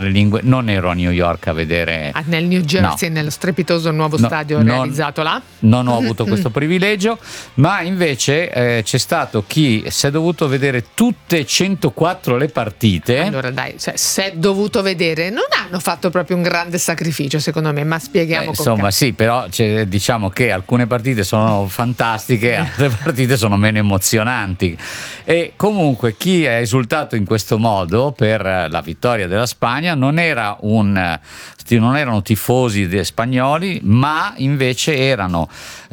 le lingue. Non ero a New York a vedere nel New Jersey, no. nello strepitoso nuovo stadio realizzato là. Non ho avuto questo privilegio, ma invece c'è stato chi si è dovuto vedere tutte 104 le partite. Allora dai, cioè, se è dovuto vedere, non hanno fatto proprio un grande sacrificio secondo me, ma spieghiamo insomma sì, però diciamo che alcune partite sono fantastiche, altre partite sono meno emozionanti, e comunque chi ha esultato in questo modo per la vittoria della Spagna non erano tifosi spagnoli, ma invece erano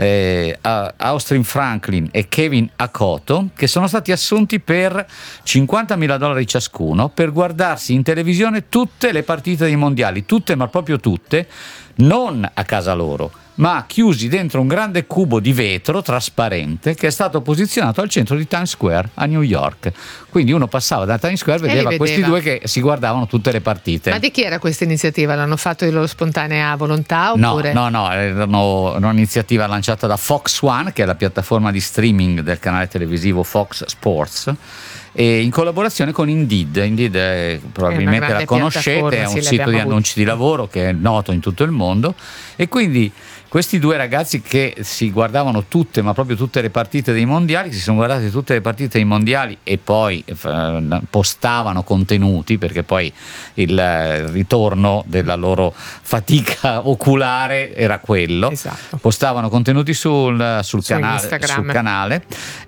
Austin Franklin e Kevin Akoto, che sono stati assunti per $50,000 ciascuno per guardarsi in televisione tutte le partite dei mondiali, tutte, ma proprio tutte, non a casa loro, ma chiusi dentro un grande cubo di vetro trasparente che è stato posizionato al centro di Times Square a New York. Quindi uno passava da Times Square e vedeva questi due che si guardavano tutte le partite. Ma di chi era questa iniziativa? L'hanno fatto di loro spontanea volontà oppure? No, era un'iniziativa lanciata da Fox One, che è la piattaforma di streaming del canale televisivo Fox Sports, e in collaborazione con Indeed, probabilmente la conoscete, è un sito di annunci di lavoro che è noto in tutto il mondo, e quindi questi due ragazzi che si guardavano tutte, ma proprio tutte le partite dei mondiali, si sono guardati tutte le partite dei mondiali e poi postavano contenuti, perché poi il ritorno della loro fatica oculare era quello. Esatto. Postavano contenuti sul canale,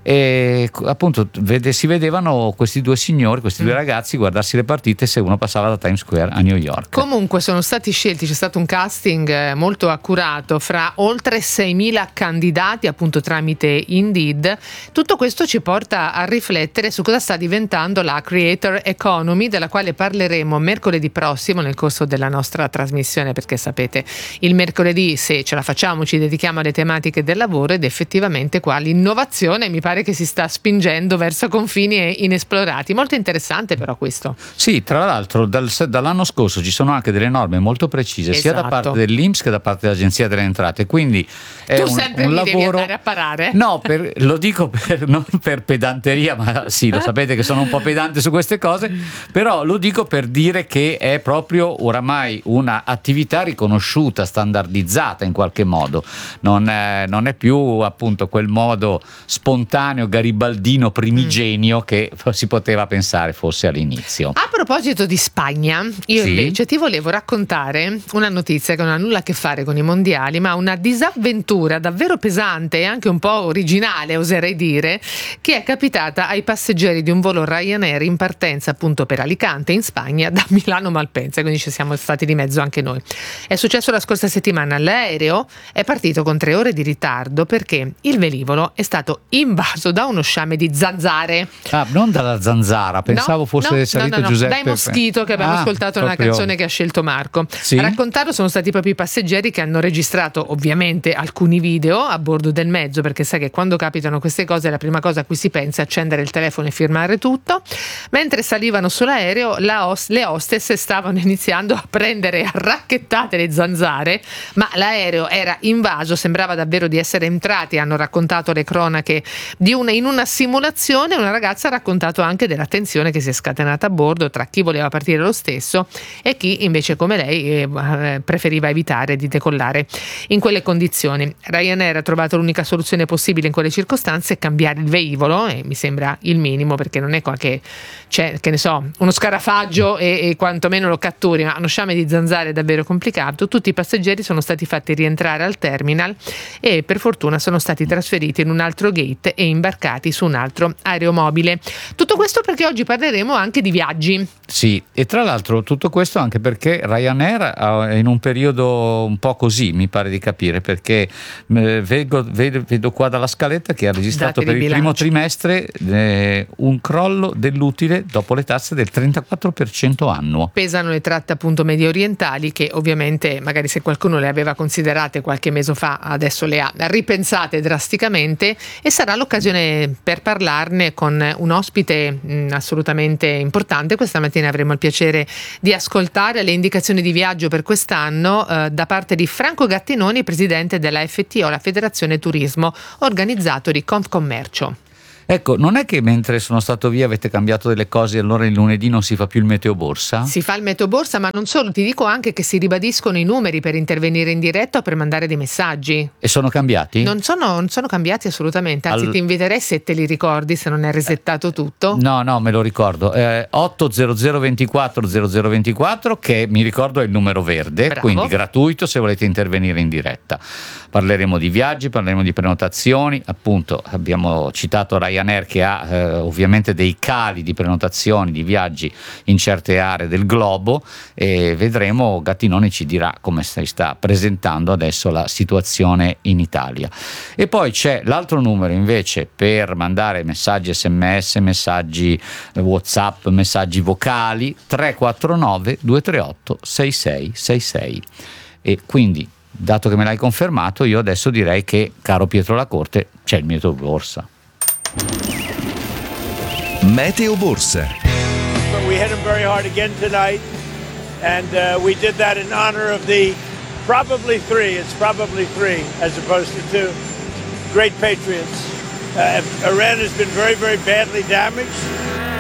e appunto si vedevano questi due signori, questi due ragazzi guardarsi le partite se uno passava da Times Square a New York. Comunque sono stati scelti, c'è stato un casting molto accurato fra oltre 6.000 candidati, appunto tramite Indeed. Tutto questo ci porta a riflettere su cosa sta diventando la creator economy, della quale parleremo mercoledì prossimo nel corso della nostra trasmissione, perché sapete, il mercoledì, se ce la facciamo, ci dedichiamo alle tematiche del lavoro, ed effettivamente qua l'innovazione mi pare che si sta spingendo verso confini inesplorati. Molto interessante però questo. Sì, tra l'altro dall'anno scorso ci sono anche delle norme molto precise, sia da parte dell'INPS che da parte dell'Agenzia delle Entrate, quindi è tu sempre un mi lavoro... devi andare a parare? No, lo dico non per pedanteria, ma sì, lo sapete che sono un po' pedante su queste cose, però lo dico per dire che è proprio oramai una attività riconosciuta, standardizzata in qualche modo, non è più appunto quel modo spontaneo, garibaldino, primigenio che si poteva pensare fosse all'inizio. A proposito di Spagna, io invece ti volevo raccontare una notizia che non ha nulla a che fare con i mondiali, ma una disavventura davvero pesante e anche un po' originale, oserei dire, che è capitata ai passeggeri di un volo Ryanair in partenza appunto per Alicante in Spagna da Milano Malpensa, quindi ci siamo stati di mezzo anche noi. È successo la scorsa settimana. L'aereo è partito con 3 ore di ritardo perché il velivolo è stato invaso da uno sciame di zanzare. Non dalla zanzara, pensavo fosse salito Giuseppe. Dai moschito, che abbiamo ascoltato proprio... una canzone che ha scelto Marco. Sì? A raccontarlo sono stati proprio i passeggeri che hanno registrato ovviamente alcuni video a bordo del mezzo, perché sai che quando capitano queste cose la prima cosa a cui si pensa è accendere il telefono e firmare tutto. Mentre salivano sull'aereo le hostess stavano iniziando a prendere a racchettate le zanzare, ma l'aereo era invaso, sembrava davvero di essere entrati. Hanno raccontato le cronache in una simulazione. Una ragazza ha raccontato anche della tensione che si è scatenata a bordo tra chi voleva partire lo stesso e chi invece come lei preferiva evitare di decollare in quelle condizioni. Ryanair ha trovato l'unica soluzione possibile in quelle circostanze: cambiare il velivolo, e mi sembra il minimo, perché non è qua che c'è, che ne so, uno scarafaggio e quantomeno lo catturi, ma uno sciame di zanzare è davvero complicato. Tutti i passeggeri sono stati fatti rientrare al terminal e per fortuna sono stati trasferiti in un altro gate e imbarcati su un altro aeromobile. Tutto questo perché oggi parleremo anche di viaggi. Sì, e tra l'altro tutto questo anche perché Ryanair è in un periodo un po' così, mi pare di capire, perché vedo qua dalla scaletta che ha registrato per il primo trimestre un crollo dell'utile dopo le tasse del 34% annuo. Pesano le tratte appunto medio orientali, che ovviamente magari se qualcuno le aveva considerate qualche mese fa adesso le ha ripensate drasticamente, e sarà l'occasione per parlarne con un ospite assolutamente importante. Questa mattina avremo il piacere di ascoltare le indicazioni di viaggio per quest'anno da parte di Franco Gattinoni, presidente della FTO, la Federazione Turismo Organizzatori Confcommercio. Ecco, non è che mentre sono stato via avete cambiato delle cose e allora il lunedì non si fa più il meteo borsa? Si fa il meteo borsa, ma non solo, ti dico anche che si ribadiscono i numeri per intervenire in diretta o per mandare dei messaggi. E sono cambiati? Non sono cambiati assolutamente, anzi ti inviterei, se te li ricordi, se non è resettato tutto. No, me lo ricordo. 800 24 0024, che mi ricordo è il numero verde. Bravo. Quindi gratuito se volete intervenire in diretta. Parleremo di viaggi, parleremo di prenotazioni, appunto abbiamo citato Ryanair che ha ovviamente dei cali di prenotazioni, di viaggi in certe aree del globo, e vedremo, Gattinoni ci dirà come si sta presentando adesso la situazione in Italia. E poi c'è l'altro numero invece per mandare messaggi SMS, messaggi WhatsApp, messaggi vocali, 349 238 6666. E quindi, dato che me l'hai confermato, io adesso direi che, caro Pietro Lacorte, c'è il meteo borsa. Meteo borsa. We hit them very hard again tonight, and we did that in honor of the probably three as opposed to two great patriots. Iran has been very, very badly damaged.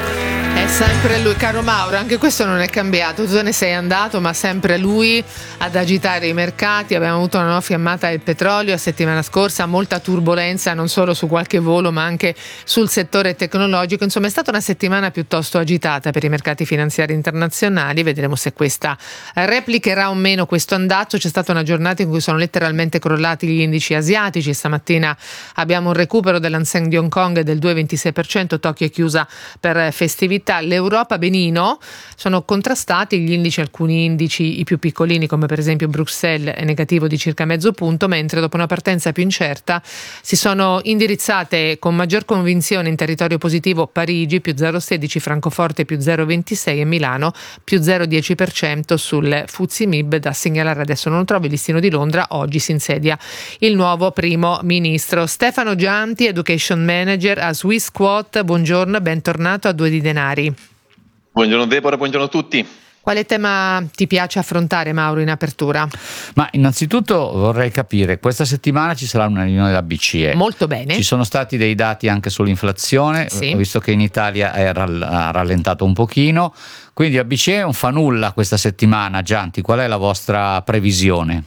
È sempre lui, caro Mauro, anche questo non è cambiato, tu te ne sei andato, ma sempre lui ad agitare i mercati. Abbiamo avuto una nuova fiammata del petrolio la settimana scorsa, molta turbolenza non solo su qualche volo ma anche sul settore tecnologico. Insomma, è stata una settimana piuttosto agitata per i mercati finanziari internazionali. Vedremo se questa replicherà o meno questo andazzo. C'è stata una giornata in cui sono letteralmente crollati gli indici asiatici. Stamattina abbiamo un recupero dell'Hang Seng di Hong Kong del 2,26%, Tokyo è chiusa per festività. L'Europa benino, sono contrastati gli indici, alcuni indici i più piccolini come per esempio Bruxelles è negativo di circa mezzo punto, mentre dopo una partenza più incerta si sono indirizzate con maggior convinzione in territorio positivo Parigi più 0,16, Francoforte più 0,26 e Milano più 0,10% sul FTSE MIB. Da segnalare adesso non trovo il listino di Londra, oggi si insedia il nuovo primo ministro. Stefano Gianti, Education Manager a Swissquote, buongiorno, bentornato a Due di Denari. Buongiorno Deborah, buongiorno a tutti. Quale tema ti piace affrontare, Mauro, in apertura? Ma innanzitutto vorrei capire, questa settimana ci sarà una riunione della BCE. Molto bene. Ci sono stati dei dati anche sull'inflazione, sì. Ho visto che in Italia ha rallentato un pochino, quindi la BCE non fa nulla questa settimana. Gianti, qual è la vostra previsione?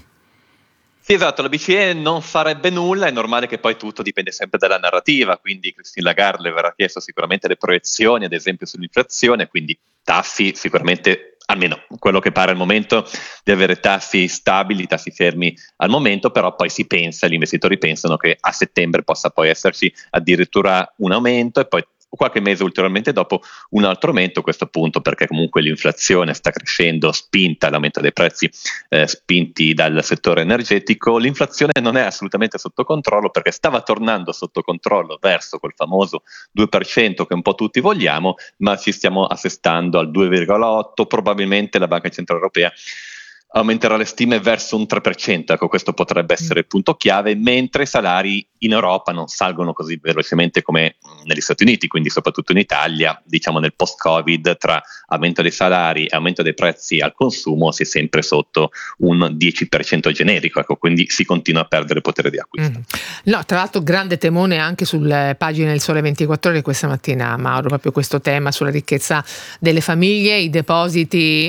Sì, esatto, la BCE non farebbe nulla, è normale che poi tutto dipende sempre dalla narrativa, quindi Christine Lagarde le verrà chiesto sicuramente le proiezioni, ad esempio sull'inflazione, quindi tassi sicuramente, almeno quello che pare al momento, di avere tassi stabili, tassi fermi al momento, però poi si pensa, gli investitori pensano che a settembre possa poi esserci addirittura un aumento e poi qualche mese ulteriormente dopo un altro aumento, questo appunto perché comunque l'inflazione sta crescendo, spinta l'aumento dei prezzi, spinti dal settore energetico. L'inflazione non è assolutamente sotto controllo perché stava tornando sotto controllo verso quel famoso 2% che un po' tutti vogliamo, ma ci stiamo assestando al 2,8%, probabilmente la Banca Centrale Europea aumenterà le stime verso un 3%, ecco, questo potrebbe essere il punto chiave, mentre i salari in Europa non salgono così velocemente come negli Stati Uniti, quindi soprattutto in Italia, diciamo nel post-Covid, tra aumento dei salari e aumento dei prezzi al consumo si è sempre sotto un 10% generico, ecco, quindi si continua a perdere potere di acquisto. No, tra l'altro grande temone anche sulle pagine del Sole 24 Ore questa mattina, Mauro, proprio questo tema sulla ricchezza delle famiglie, i depositi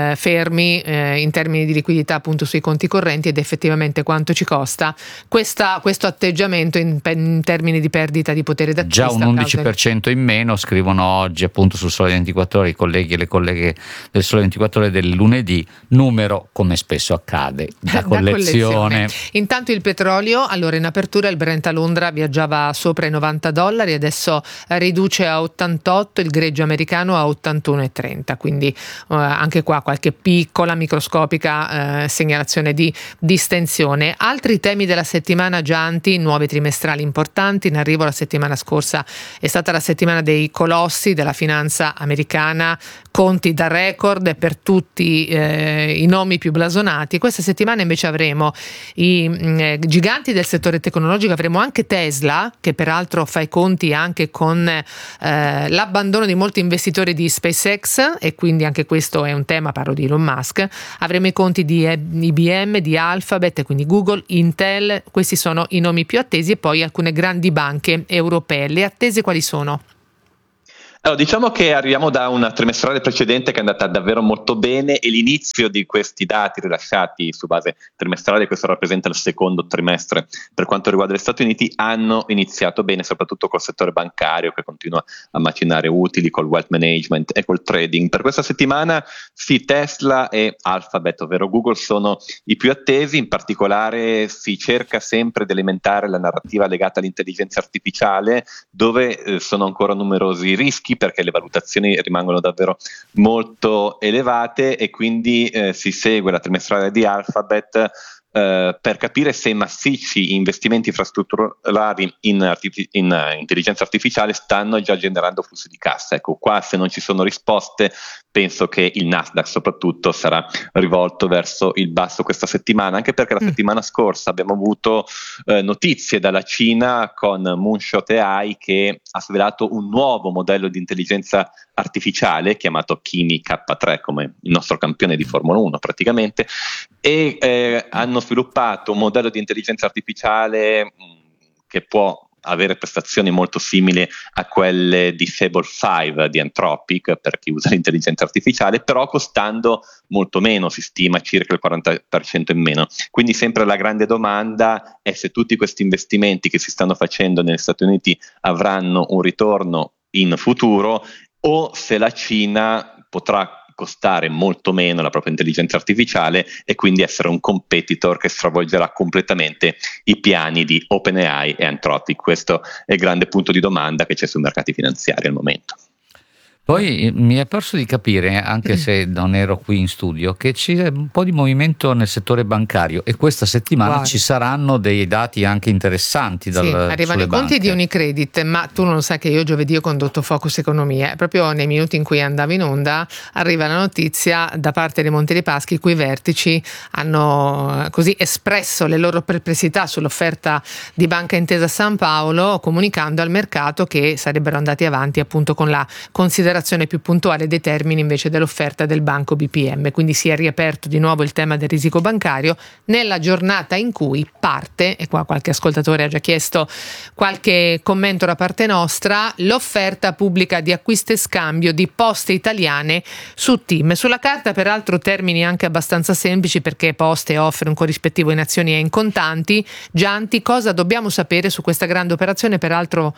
fermi in termini di liquidità appunto sui conti correnti ed effettivamente quanto ci costa questo atteggiamento in termini di perdita di potere d'acquisto. Già un 11% in meno, scrivono oggi appunto sul Sole 24 Ore i colleghi e le colleghe del Sole 24 Ore del lunedì, numero come spesso accade da collezione. Intanto il petrolio, allora in apertura il Brent a Londra viaggiava sopra i $90, adesso riduce a 88, il greggio americano a 81,30, quindi anche qua qualche piccola microscopica segnalazione di distensione. Altri temi della settimana, Gianti, nuovi trimestrali importanti. In arrivo la settimana scorsa è stata la settimana dei colossi della finanza americana, conti da record per tutti i nomi più blasonati. Questa settimana invece avremo i giganti del settore tecnologico, avremo anche Tesla, che peraltro fa i conti anche con l'abbandono di molti investitori di SpaceX, e quindi anche questo è un tema, parlo di Elon Musk. Avremo abbiamo i conti di IBM, di Alphabet, quindi Google, Intel, questi sono i nomi più attesi, e poi alcune grandi banche europee. Le attese quali sono? Allora, diciamo che arriviamo da una trimestrale precedente che è andata davvero molto bene, e l'inizio di questi dati rilasciati su base trimestrale, questo rappresenta il secondo trimestre per quanto riguarda gli Stati Uniti, hanno iniziato bene, soprattutto col settore bancario che continua a macinare utili, col wealth management e col trading. Per questa settimana sì, Tesla e Alphabet, ovvero Google, sono i più attesi. In particolare si cerca sempre di alimentare la narrativa legata all'intelligenza artificiale, dove sono ancora numerosi rischi, perché le valutazioni rimangono davvero molto elevate, e quindi si segue la trimestrale di Alphabet per capire se massicci investimenti infrastrutturali in intelligenza artificiale stanno già generando flussi di cassa. Ecco, qua se non ci sono risposte penso che il Nasdaq soprattutto sarà rivolto verso il basso questa settimana, anche perché la settimana scorsa abbiamo avuto notizie dalla Cina con Moonshot AI, che ha svelato un nuovo modello di intelligenza artificiale chiamato Kimi K3, come il nostro campione di Formula 1 praticamente, e hanno sviluppato un modello di intelligenza artificiale che può avere prestazioni molto simili a quelle di Fable 5 di Anthropic, per chi usa l'intelligenza artificiale, però costando molto meno, si stima circa il 40% in meno. Quindi sempre la grande domanda è se tutti questi investimenti che si stanno facendo negli Stati Uniti avranno un ritorno in futuro, o se la Cina potrà costare molto meno la propria intelligenza artificiale e quindi essere un competitor che stravolgerà completamente i piani di OpenAI e Anthropic. Questo è il grande punto di domanda che c'è sui mercati finanziari al momento. Poi mi è perso di capire, anche se non ero qui in studio, che c'è un po' di movimento nel settore bancario, e questa settimana ci saranno dei dati anche interessanti arrivano i conti di Unicredit, ma tu non sai che io giovedì ho condotto Focus Economia, proprio nei minuti in cui andavo in onda arriva la notizia da parte dei Monte dei Paschi, i cui vertici hanno così espresso le loro perplessità sull'offerta di Banca Intesa San Paolo, comunicando al mercato che sarebbero andati avanti appunto con la considerazione più puntuale dei termini invece dell'offerta del banco BPM. Quindi si è riaperto di nuovo il tema del risico bancario nella giornata in cui parte, e qua qualche ascoltatore ha già chiesto qualche commento da parte nostra, l'offerta pubblica di acquisto e scambio di Poste Italiane su TIM. Sulla carta peraltro termini anche abbastanza semplici, perché Poste offre un corrispettivo in azioni e in contanti. Gianti, cosa dobbiamo sapere su questa grande operazione? Peraltro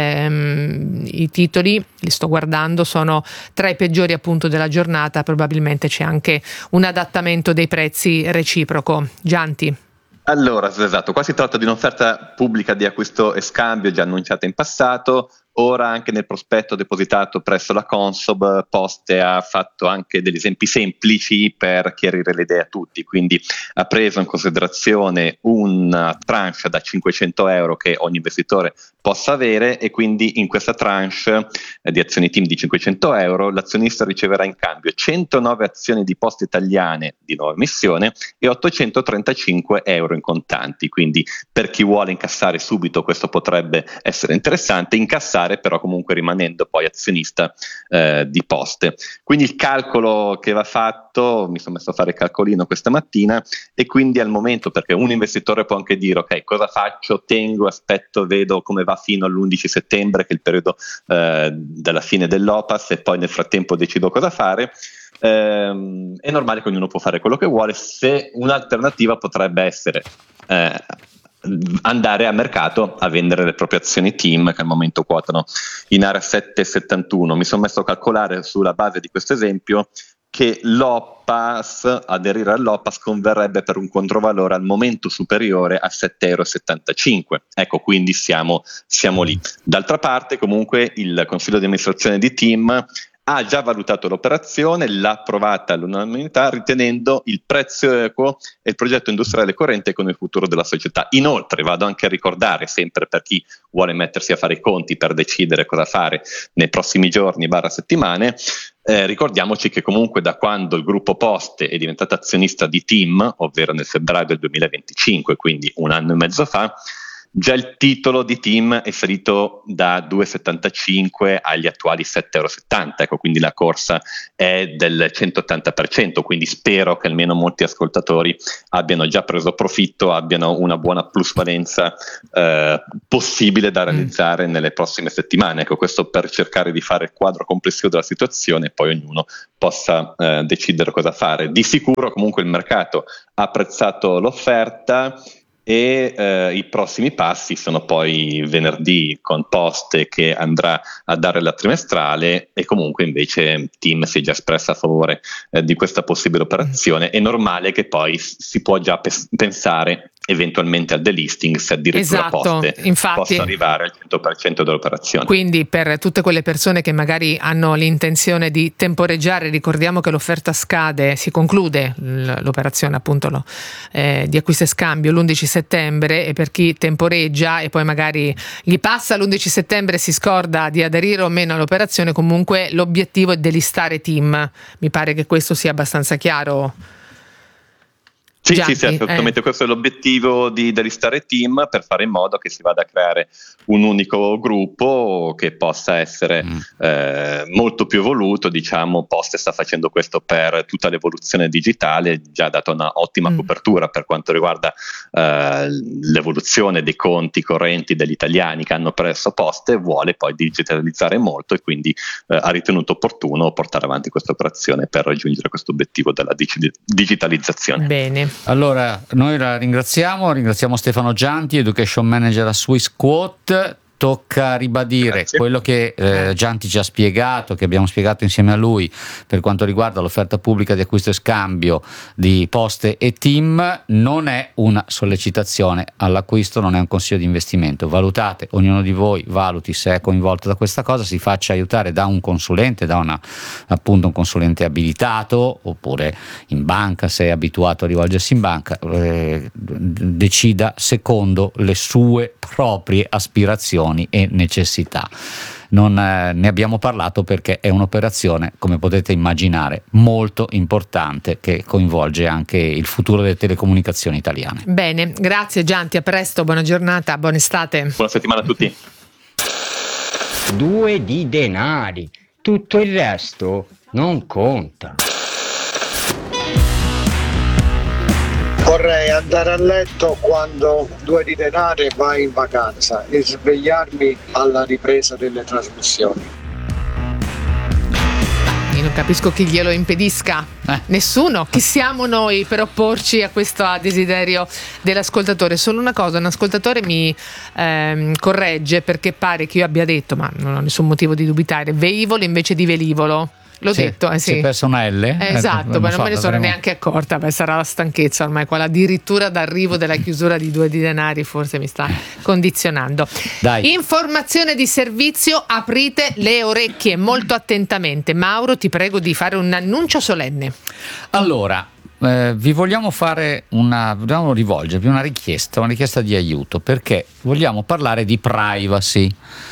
i titoli, li sto guardando, sono tra i peggiori appunto della giornata, probabilmente c'è anche un adattamento dei prezzi reciproco. Gianti. Allora, esatto, qua si tratta di un'offerta pubblica di acquisto e scambio già annunciata in passato. Ora anche nel prospetto depositato presso la Consob, Poste ha fatto anche degli esempi semplici per chiarire le idee a tutti, quindi ha preso in considerazione una tranche da 500 euro che ogni investitore possa avere, e quindi in questa tranche di azioni TIM di 500 euro l'azionista riceverà in cambio 109 azioni di Poste Italiane di nuova emissione e 835 euro in contanti. Quindi per chi vuole incassare subito questo potrebbe essere interessante, incassare però comunque rimanendo poi azionista di Poste. Quindi il calcolo che va fatto, mi sono messo a fare il calcolino questa mattina, e quindi al momento, perché un investitore può anche dire ok, cosa faccio, tengo, aspetto, vedo come va fino all'11 settembre che è il periodo della fine dell'OPAS, e poi nel frattempo decido cosa fare. È normale che ognuno può fare quello che vuole. Se un'alternativa potrebbe essere andare a mercato a vendere le proprie azioni TIM, che al momento quotano in area 7,71. Mi sono messo a calcolare sulla base di questo esempio che aderire all'OPAS converrebbe per un controvalore al momento superiore a 7,75 euro. Ecco, quindi siamo lì. D'altra parte comunque il consiglio di amministrazione di TIM ha già valutato l'operazione, l'ha approvata all'unanimità, ritenendo il prezzo equo e il progetto industriale coerente con il futuro della società. Inoltre vado anche a ricordare, sempre per chi vuole mettersi a fare i conti per decidere cosa fare nei prossimi giorni / settimane, ricordiamoci che comunque da quando il gruppo Poste è diventato azionista di TIM, ovvero nel febbraio del 2025, quindi un anno e mezzo fa, già il titolo di team è salito da 2,75 agli attuali 7,70 €, ecco, quindi la corsa è del 180%, quindi spero che almeno molti ascoltatori abbiano già preso profitto, abbiano una buona plusvalenza possibile da realizzare nelle prossime settimane. Ecco, questo per cercare di fare il quadro complessivo della situazione e poi ognuno possa decidere cosa fare. Di sicuro comunque il mercato ha apprezzato l'offerta e i prossimi passi sono poi venerdì con Poste che andrà a dare la trimestrale, e comunque invece Team si è già espressa a favore di questa possibile operazione. È normale che poi si può già pensare eventualmente al delisting, se addirittura Poste possa arrivare al 100% dell'operazione. Quindi per tutte quelle persone che magari hanno l'intenzione di temporeggiare, ricordiamo che l'offerta scade, si conclude l'operazione appunto di acquisto e scambio l'11 settembre, e per chi temporeggia e poi magari gli passa l'11 settembre e si scorda di aderire o meno all'operazione, comunque l'obiettivo è delistare Team. Mi pare che questo sia abbastanza chiaro. Sì, assolutamente, questo è l'obiettivo di delistare Team, per fare in modo che si vada a creare un unico gruppo che possa essere molto più evoluto. Diciamo, Poste sta facendo questo per tutta l'evoluzione digitale, già dato una ottima copertura per quanto riguarda l'evoluzione dei conti correnti degli italiani che hanno preso Poste, vuole poi digitalizzare molto e quindi ha ritenuto opportuno portare avanti questa operazione per raggiungere questo obiettivo della digitalizzazione. Bene. Allora, noi la ringraziamo Stefano Gianti, Education Manager a Swissquote. Tocca ribadire quello che Gianti ci ha spiegato, che abbiamo spiegato insieme a lui per quanto riguarda l'offerta pubblica di acquisto e scambio di Poste e Team. Non è una sollecitazione all'acquisto, non è un consiglio di investimento. Valutate, ognuno di voi valuti se è coinvolto da questa cosa, si faccia aiutare da un consulente, appunto un consulente abilitato, oppure in banca, se è abituato a rivolgersi in banca, decida secondo le sue proprie aspirazioni e necessità. Non ne abbiamo parlato perché è un'operazione, come potete immaginare, molto importante, che coinvolge anche il futuro delle telecomunicazioni italiane. Bene, grazie Gianti, a presto, buona giornata, buona estate. Buona settimana a tutti. 2 di denari, tutto il resto non conta. Vorrei andare a letto quando 2 di denari va in vacanza e svegliarmi alla ripresa delle trasmissioni. Io non capisco chi glielo impedisca. Nessuno. Chi siamo noi per opporci a questo desiderio dell'ascoltatore? Solo una cosa, un ascoltatore mi corregge, perché pare che io abbia detto, ma non ho nessun motivo di dubitare, veivolo invece di velivolo. L'ho detto, sì. Si è perso una L? Esatto, ma non me ne sono neanche accorta, sarà la stanchezza ormai, quella addirittura d'arrivo della chiusura di 2 di denari forse mi sta condizionando. Dai. Informazione di servizio, aprite le orecchie molto attentamente. Mauro, ti prego di fare un annuncio solenne. Allora, vi vogliamo rivolgervi una richiesta di aiuto, perché vogliamo parlare di privacy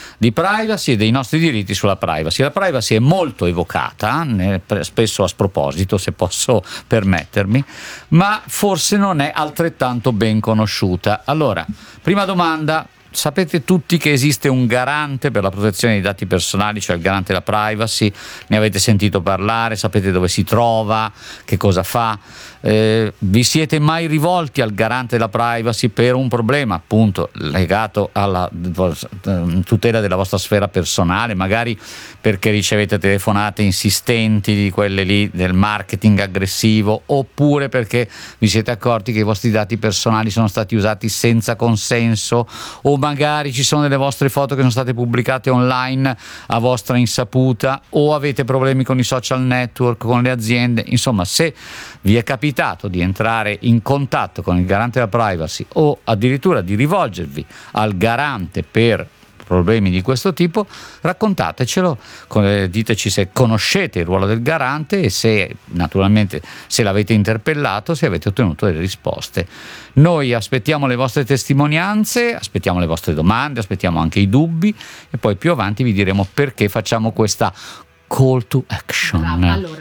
e dei nostri diritti sulla privacy. La privacy è molto evocata, spesso a sproposito, se posso permettermi, ma forse non è altrettanto ben conosciuta. Allora, prima domanda: sapete tutti che esiste un garante per la protezione dei dati personali, cioè il garante della privacy? Ne avete sentito parlare? Sapete dove si trova? Che cosa fa? Vi siete mai rivolti al garante della privacy per un problema appunto legato alla tutela della vostra sfera personale, magari perché ricevete telefonate insistenti di quelle lì del marketing aggressivo, oppure perché vi siete accorti che i vostri dati personali sono stati usati senza consenso, o magari ci sono delle vostre foto che sono state pubblicate online a vostra insaputa, o avete problemi con i social network, con le aziende? Insomma, se vi è capitato di entrare in contatto con il garante della privacy, o addirittura di rivolgervi al garante per problemi di questo tipo, raccontatecelo, diteci se conoscete il ruolo del garante e se naturalmente se l'avete interpellato, se avete ottenuto delle risposte. Noi aspettiamo le vostre testimonianze, aspettiamo le vostre domande, aspettiamo anche i dubbi, e poi più avanti vi diremo perché facciamo questa call to action. Allora,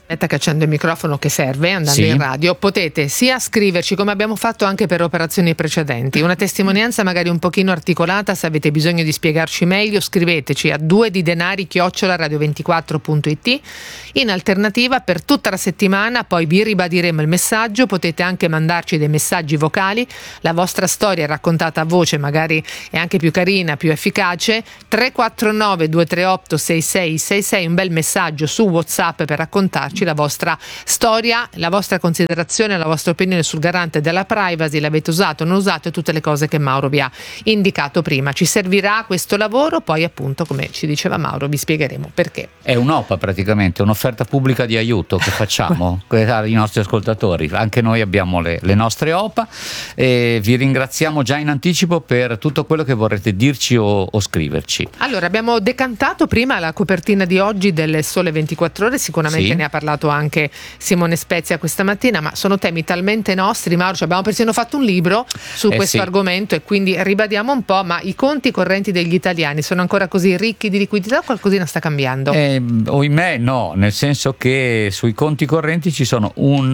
Che accendo il microfono che serve andando in radio, potete sia scriverci, come abbiamo fatto anche per operazioni precedenti, una testimonianza magari un pochino articolata. Se avete bisogno di spiegarci meglio, scriveteci a 2didenari@radio24.it. In alternativa, per tutta la settimana poi vi ribadiremo il messaggio, potete anche mandarci dei messaggi vocali, la vostra storia raccontata a voce magari è anche più carina, più efficace. 349 238 6666, un bel messaggio su WhatsApp per raccontarci la vostra storia, la vostra considerazione, la vostra opinione sul garante della privacy, l'avete usato, non usato, e tutte le cose che Mauro vi ha indicato prima. Ci servirà questo lavoro, poi appunto, come ci diceva Mauro, vi spiegheremo perché. È un'OPA praticamente, un'offerta pubblica di aiuto che facciamo ai nostri ascoltatori. Anche noi abbiamo le nostre OPA e vi ringraziamo già in anticipo per tutto quello che vorrete dirci o scriverci. Allora, abbiamo decantato prima la copertina di oggi del Sole 24 Ore, sicuramente ne ha parlato anche Simone Spezia questa mattina, ma sono temi talmente nostri, Mauro, abbiamo persino fatto un libro su questo argomento, e quindi ribadiamo un po', ma i conti correnti degli italiani sono ancora così ricchi di liquidità o qualcosina sta cambiando? Ohimè no, nel senso che sui conti correnti ci sono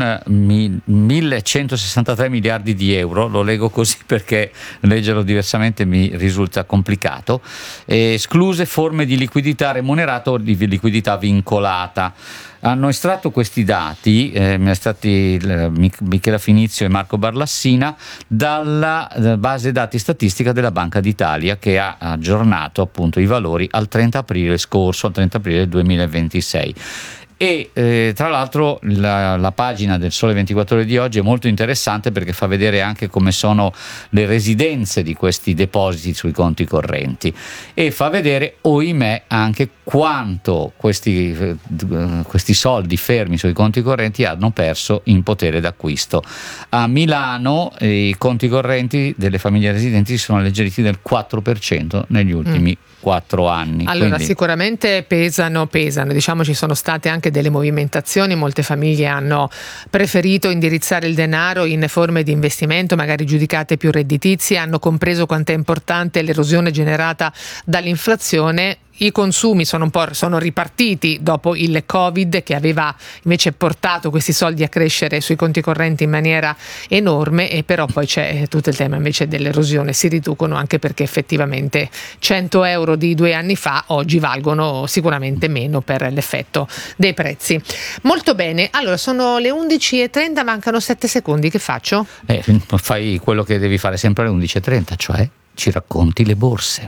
1.163 miliardi di euro, lo leggo così perché leggerlo diversamente mi risulta complicato, escluse forme di liquidità remunerata o di liquidità vincolata. Hanno estratto questi dati, Michela Finizio e Marco Barlassina, dalla base dati statistica della Banca d'Italia, che ha aggiornato appunto i valori al 30 aprile scorso, al 30 aprile 2026. E tra l'altro la pagina del Sole 24 Ore di oggi è molto interessante perché fa vedere anche come sono le residenze di questi depositi sui conti correnti, e fa vedere, ohimè, anche quanto questi soldi fermi sui conti correnti hanno perso in potere d'acquisto. A Milano i conti correnti delle famiglie residenti si sono alleggeriti del 4% negli ultimi 4 anni. Allora, quindi sicuramente pesano, diciamo, ci sono state anche delle movimentazioni, molte famiglie hanno preferito indirizzare il denaro in forme di investimento magari giudicate più redditizie, hanno compreso quanto è importante l'erosione generata dall'inflazione. I consumi sono ripartiti dopo il Covid, che aveva invece portato questi soldi a crescere sui conti correnti in maniera enorme, e però poi c'è tutto il tema invece dell'erosione, si riducono anche perché effettivamente 100 euro di 2 anni fa oggi valgono sicuramente meno per l'effetto dei prezzi. Molto bene, allora sono le 11:30, mancano 7 secondi, che faccio? Fai quello che devi fare sempre alle 11:30, cioè ci racconti le borse.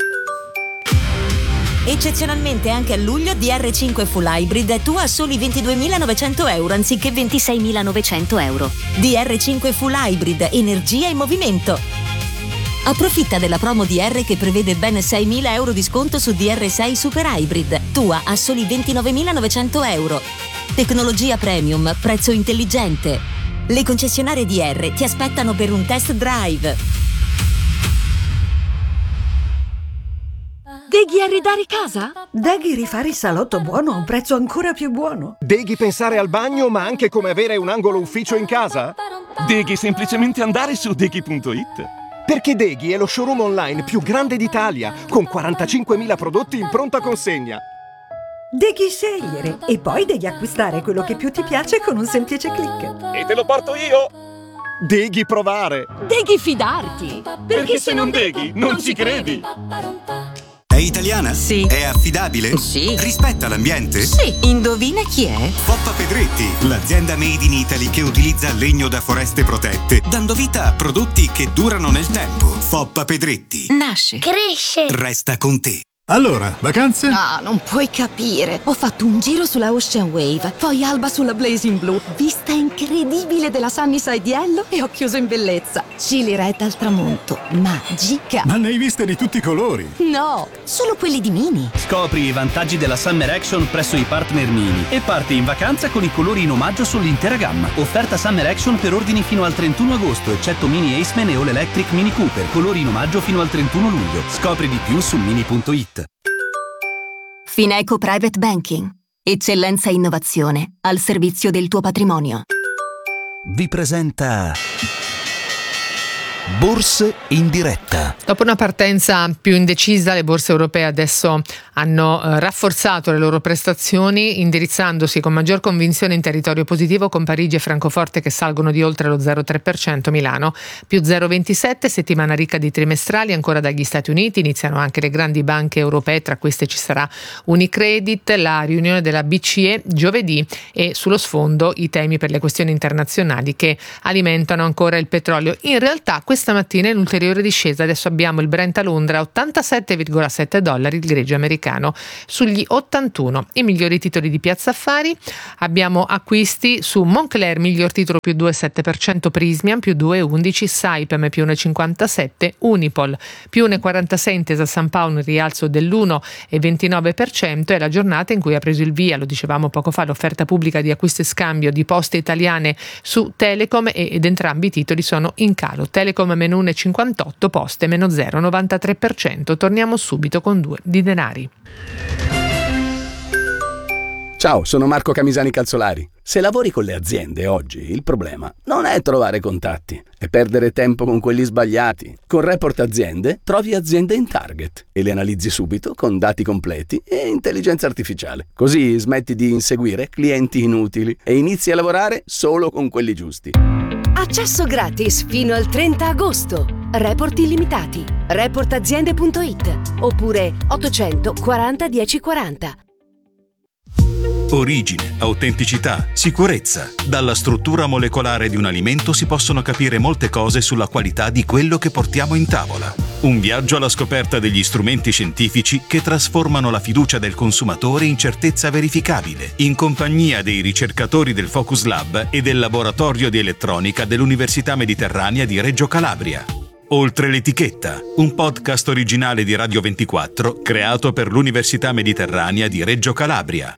Eccezionalmente anche a luglio DR5 Full Hybrid è tua a soli 22.900 euro anziché 26.900 euro. DR5 Full Hybrid, energia in movimento. Approfitta della promo DR che prevede ben 6.000 euro di sconto su DR6 Super Hybrid, tua a soli 29.900 euro. Tecnologia premium, prezzo intelligente. Le concessionarie DR ti aspettano per un test drive. Deghi arredare casa? Deghi rifare il salotto buono a un prezzo ancora più buono? Deghi pensare al bagno ma anche come avere un angolo ufficio in casa? Deghi semplicemente andare su deghi.it. Perché Deghi è lo showroom online più grande d'Italia, con 45.000 prodotti in pronta consegna. Deghi scegliere e poi devi acquistare quello che più ti piace con un semplice click. E te lo porto io! Deghi provare! Deghi fidarti! Perché se non deghi, non ci credi! È italiana? Sì. È affidabile? Sì. Rispetta l'ambiente? Sì. Indovina chi è? Foppa Pedretti, l'azienda made in Italy che utilizza legno da foreste protette, dando vita a prodotti che durano nel tempo. Foppa Pedretti. Nasce. Cresce. Resta con te. Allora, vacanze? No, non puoi capire. Ho fatto un giro sulla Ocean Wave, poi Alba sulla Blazing Blue, vista incredibile della Sunnyside Yellow e ho chiuso in bellezza. Chili Red al tramonto, magica. Ma ne hai viste di tutti i colori? No, solo quelli di Mini. Scopri i vantaggi della Summer Action presso i partner Mini e parti in vacanza con i colori in omaggio sull'intera gamma. Offerta Summer Action per ordini fino al 31 agosto, eccetto Mini Aceman e All Electric Mini Cooper. Colori in omaggio fino al 31 luglio. Scopri di più su mini.it. Fineco Private Banking. Eccellenza e innovazione al servizio del tuo patrimonio. Vi presenta Borse in diretta. Dopo una partenza più indecisa, le borse europee adesso hanno rafforzato le loro prestazioni, indirizzandosi con maggior convinzione in territorio positivo, con Parigi e Francoforte che salgono di oltre lo 0,3%, Milano più 0,27%, settimana ricca di trimestrali ancora dagli Stati Uniti. Iniziano anche le grandi banche europee, tra queste ci sarà Unicredit, la riunione della BCE giovedì e sullo sfondo i temi per le questioni internazionali che alimentano ancora il petrolio. In realtà questa mattina è un'ulteriore discesa, adesso abbiamo il Brent a Londra a $87,7, il greggio americano sugli 81. I migliori titoli di Piazza Affari, abbiamo acquisti su Moncler, miglior titolo più 2,7%, Prismian più 2,11%, Saipem più 1,57%, Unipol più 1,46%, Intesa San Paolo un rialzo dell'1,29%. È la giornata in cui ha preso il via, lo dicevamo poco fa, l'offerta pubblica di acquisto e scambio di Poste Italiane su Telecom ed entrambi i titoli sono in calo. Telecom meno 1,58%, Poste meno 0,93%. Torniamo subito con Due di Denari. Ciao, sono Marco Camisani Calzolari. Se lavori con le aziende oggi, il problema non è trovare contatti, è perdere tempo con quelli sbagliati. Con Report Aziende trovi aziende in target e le analizzi subito con dati completi e intelligenza artificiale. Così smetti di inseguire clienti inutili e inizi a lavorare solo con quelli giusti. Accesso gratis fino al 30 agosto. Report illimitati. Reportaziende.it oppure 840 1040. Origine, autenticità, sicurezza. Dalla struttura molecolare di un alimento si possono capire molte cose sulla qualità di quello che portiamo in tavola. Un viaggio alla scoperta degli strumenti scientifici che trasformano la fiducia del consumatore in certezza verificabile, in compagnia dei ricercatori del Focus Lab e del Laboratorio di Elettronica dell'Università Mediterranea di Reggio Calabria. Oltre l'etichetta, un podcast originale di Radio 24 creato per l'Università Mediterranea di Reggio Calabria.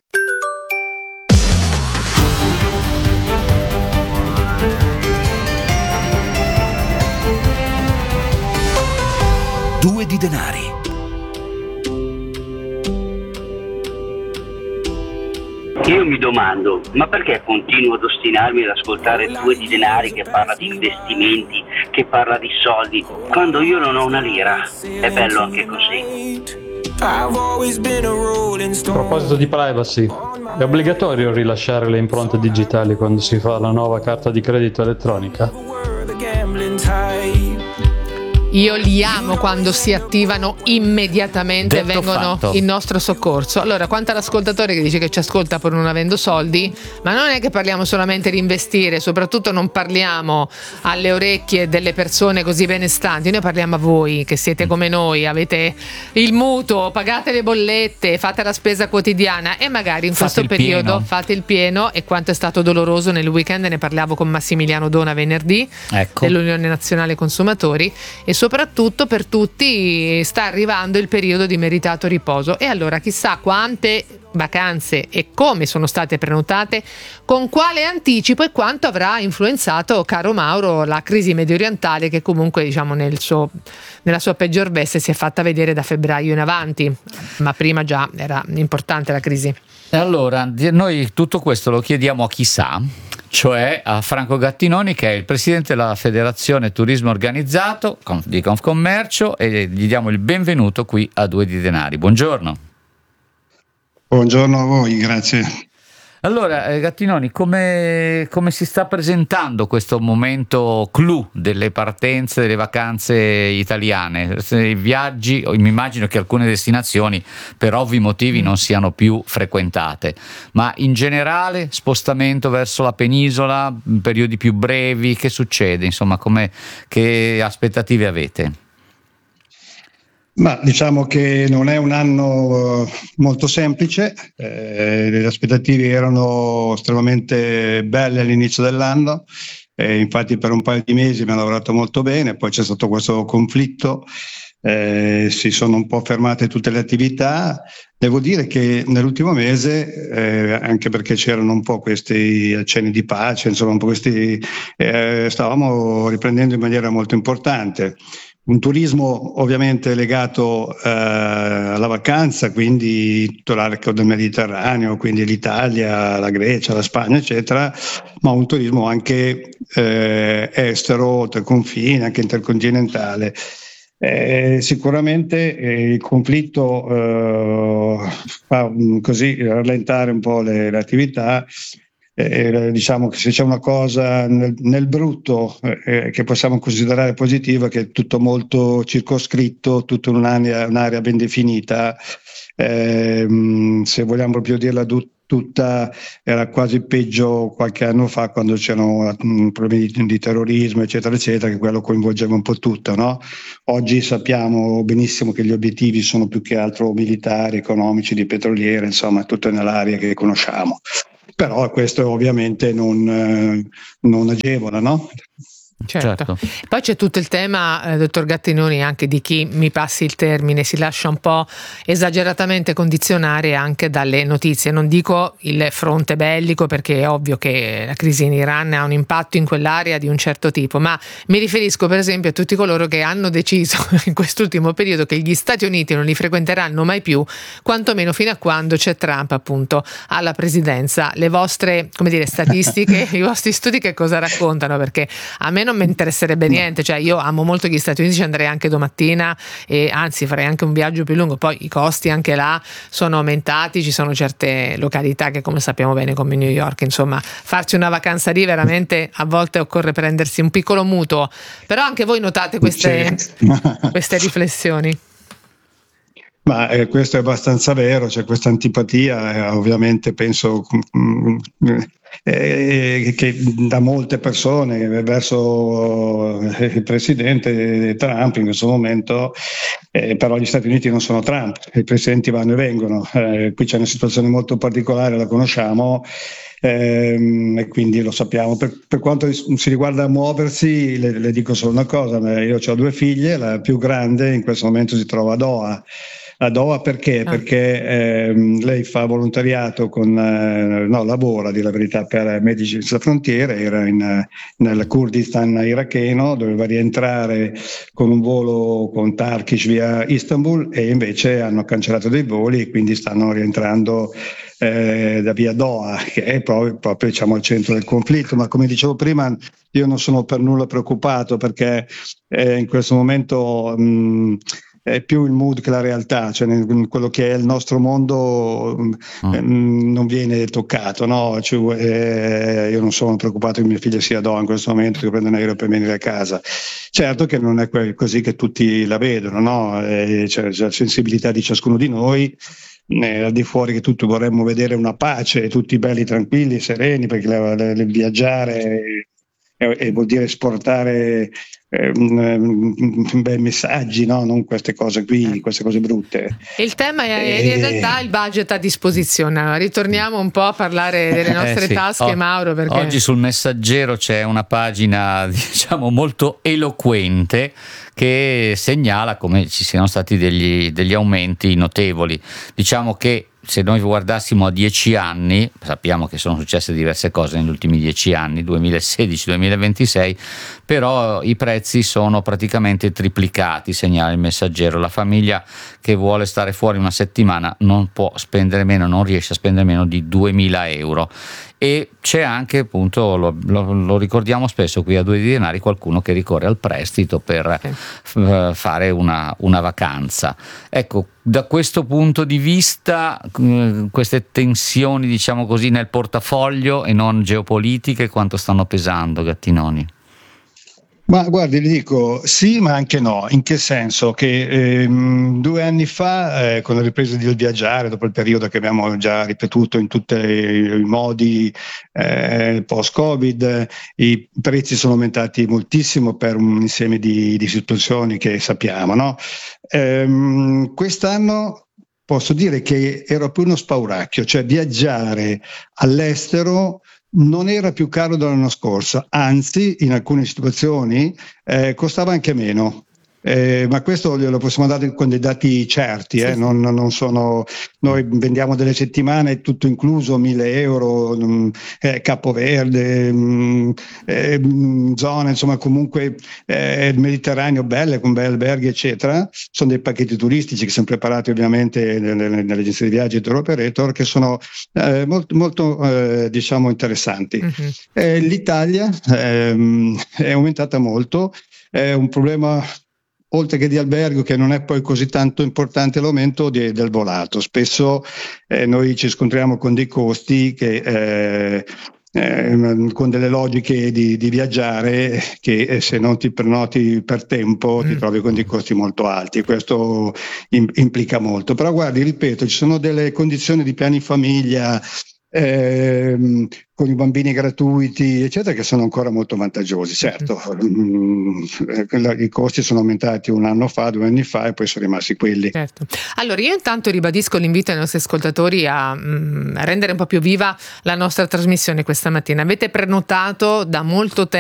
Due di Denari. Io mi domando, ma perché continuo ad ostinarmi ad ascoltare Due di Denari che parla di investimenti, che parla di soldi, quando io non ho una lira? È bello anche così. A proposito di privacy, è obbligatorio rilasciare le impronte digitali quando si fa la nuova carta di credito elettronica? Io li amo quando si attivano immediatamente e vengono in nostro soccorso. Allora, quanto all'ascoltatore che dice che ci ascolta pur non avendo soldi, ma non è che parliamo solamente di investire, soprattutto non parliamo alle orecchie delle persone così benestanti, noi parliamo a voi che siete come noi, avete il mutuo, pagate le bollette, fate la spesa quotidiana e magari in questo periodo fate il pieno. E quanto è stato doloroso nel weekend, ne parlavo con Massimiliano Dona venerdì, dell'Unione Nazionale Consumatori, e soprattutto per tutti sta arrivando il periodo di meritato riposo. E allora chissà quante vacanze e come sono state prenotate, con quale anticipo e quanto avrà influenzato, caro Mauro, la crisi mediorientale che comunque, diciamo, nella sua peggior veste si è fatta vedere da febbraio in avanti, ma prima già era importante la crisi. E allora noi tutto questo lo chiediamo a chi sa, cioè a Franco Gattinoni, che è il presidente della Federazione Turismo Organizzato di Confcommercio, e gli diamo il benvenuto qui a Due di Denari. Buongiorno. Buongiorno a voi, grazie. Allora, Gattinoni, come si sta presentando questo momento clou delle partenze, delle vacanze italiane? I viaggi, mi immagino che alcune destinazioni per ovvi motivi non siano più frequentate, ma in generale spostamento verso la penisola, periodi più brevi, che succede? Insomma, che aspettative avete? Ma diciamo che non è un anno molto semplice, le aspettative erano estremamente belle all'inizio dell'anno, infatti per un paio di mesi abbiamo lavorato molto bene, poi c'è stato questo conflitto, si sono un po' fermate tutte le attività. Devo dire che nell'ultimo mese, anche perché c'erano un po' questi accenni di pace, insomma un po' stavamo riprendendo in maniera molto importante. un turismo ovviamente legato alla vacanza, quindi tutto l'arco del Mediterraneo, quindi l'Italia, la Grecia, la Spagna, eccetera, ma un turismo anche estero, oltre confine, anche intercontinentale. Sicuramente il conflitto fa così rallentare un po' le attività. Diciamo che se c'è una cosa nel brutto che possiamo considerare positiva, che è tutto molto circoscritto, tutta un'area ben definita, se vogliamo proprio dirla tutta, era quasi peggio qualche anno fa, quando c'erano problemi di terrorismo, eccetera, eccetera, che quello coinvolgeva un po' tutto, no? Oggi sappiamo benissimo che gli obiettivi sono più che altro militari, economici, di petroliere, insomma, tutto nell'area che conosciamo. Però questo ovviamente non agevola, no? Certo. Poi c'è tutto il tema, dottor Gattinoni, anche di chi, mi passi il termine, si lascia un po' esageratamente condizionare anche dalle notizie. Non dico il fronte bellico, perché è ovvio che la crisi in Iran ha un impatto in quell'area di un certo tipo, ma mi riferisco per esempio a tutti coloro che hanno deciso in quest'ultimo periodo che gli Stati Uniti non li frequenteranno mai più, quantomeno fino a quando c'è Trump appunto alla presidenza. Le vostre, come dire, statistiche, i vostri studi che cosa raccontano? Perché a me non mi interesserebbe niente, cioè io amo molto gli Stati Uniti, ci andrei anche domattina e anzi farei anche un viaggio più lungo. Poi i costi anche là sono aumentati, ci sono certe località che, come sappiamo bene, come New York, insomma, farci una vacanza lì veramente a volte occorre prendersi un piccolo mutuo. Però anche voi notate queste riflessioni? Ma questo è abbastanza vero, c'è questa antipatia, ovviamente penso che da molte persone verso il presidente Trump in questo momento, però gli Stati Uniti non sono Trump, i presidenti vanno e vengono, qui c'è una situazione molto particolare, la conosciamo. E quindi lo sappiamo. Per quanto si riguarda muoversi, le dico solo una cosa: io ho 2 figlie, la più grande in questo momento si trova a Doha. A Doha perché? Perché lei fa volontariato lavora, a dire la verità, per Medici Senza Frontiere, era nel Kurdistan iracheno, doveva rientrare con un volo con Turkish via Istanbul e invece hanno cancellato dei voli e quindi stanno rientrando da via Doha, che è proprio diciamo al centro del conflitto. Ma come dicevo prima, io non sono per nulla preoccupato, perché in questo momento è più il mood che la realtà, cioè quello che è il nostro mondo non viene toccato, no? Io non sono preoccupato che mia figlia sia a Doha in questo momento, che prenda un aereo per venire a casa. Certo che non è così che tutti la vedono, no? C'è la sensibilità di ciascuno di noi, al di fuori che tutti vorremmo vedere una pace, tutti belli, tranquilli, sereni, perché viaggiare vuol dire esportare bei messaggi, no? Non queste cose qui, queste cose brutte. Il tema è in realtà il budget a disposizione. Allora, ritorniamo un po' a parlare delle nostre tasche, Mauro, perché oggi sul Messaggero c'è una pagina, diciamo, molto eloquente, che segnala come ci siano stati degli aumenti notevoli. Diciamo che se noi guardassimo a 10 anni, sappiamo che sono successe diverse cose negli ultimi 10 anni, 2016-2026, però i prezzi sono praticamente triplicati, segnala il Messaggero. La famiglia che vuole stare fuori una settimana non riesce a spendere meno di 2.000 euro. E c'è anche, appunto, lo ricordiamo spesso qui a Due di Denari, qualcuno che ricorre al prestito per fare una vacanza. Ecco, da questo punto di vista, queste tensioni, diciamo così, nel portafoglio e non geopolitiche, quanto stanno pesando, Gattinoni? Ma guardi, le dico sì, ma anche no. In che senso? Che 2 anni fa, con la ripresa del viaggiare, dopo il periodo che abbiamo già ripetuto in tutti i modi post-Covid, i prezzi sono aumentati moltissimo per un insieme di situazioni che sappiamo, no? Quest'anno posso dire che era più uno spauracchio, cioè viaggiare all'estero non era più caro dell'anno scorso, anzi in alcune situazioni costava anche meno. Ma questo lo possiamo dare con dei dati certi, non sono, noi vendiamo delle settimane tutto incluso, 1.000 euro, Capoverde, zone, insomma comunque il Mediterraneo belle, con bei alberghi eccetera. Sono dei pacchetti turistici che sono preparati ovviamente nelle agenzie di viaggio e tour operator, che sono molto diciamo interessanti. L'Italia è aumentata molto, è un problema oltre che di albergo, che non è poi così tanto importante l'aumento del volato. Spesso noi ci scontriamo con dei costi che con delle logiche di viaggiare che se non ti prenoti per tempo ti trovi con dei costi molto alti. Questo implica molto. Però guardi, ripeto, ci sono delle condizioni di piani famiglia con i bambini gratuiti eccetera che sono ancora molto vantaggiosi. Certo, i costi sono aumentati 1 anno fa, 2 anni fa, e poi sono rimasti quelli. Certo. Allora io intanto ribadisco l'invito ai nostri ascoltatori a rendere un po' più viva la nostra trasmissione questa mattina. Avete prenotato da molto tempo